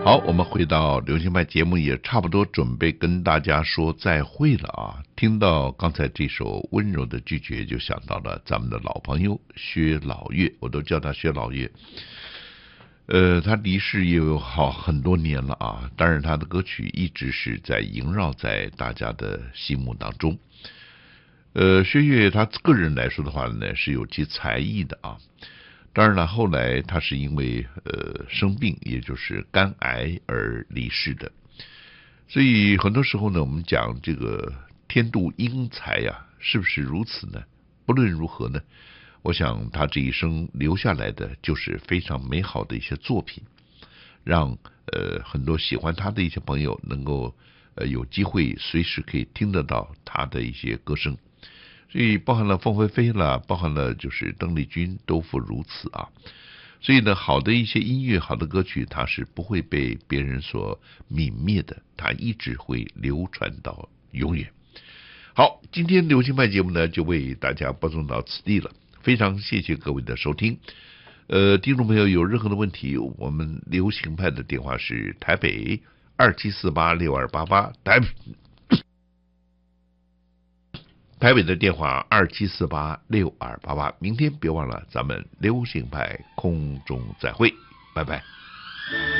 好，我们回到流行派节目，也差不多准备跟大家说再会了啊。听到刚才这首温柔的拒绝，就想到了咱们的老朋友薛老岳，我都叫他薛老岳。他离世也有很多年了啊，当然他的歌曲一直是在萦绕在大家的心目当中。薛岳他个人来说的话呢，是有其才艺的啊。当然了，后来他是因为生病，也就是肝癌而离世的。所以很多时候呢，我们讲这个天妒英才呀，是不是如此呢？不论如何呢，我想他这一生留下来的就是非常美好的一些作品，让很多喜欢他的一些朋友能够有机会随时可以听得到他的一些歌声。所以包含了凤飞飞了，包含了就是邓丽君，都复如此啊。所以呢，好的一些音乐，好的歌曲，它是不会被别人所泯灭的，它一直会流传到永远。好，今天流行派节目呢，就为大家播送到此地了，非常谢谢各位的收听。听众朋友有任何的问题，我们流行派的电话是台北27486288，台北的电话27486288，明天别忘了咱们流行派空中再会，拜拜。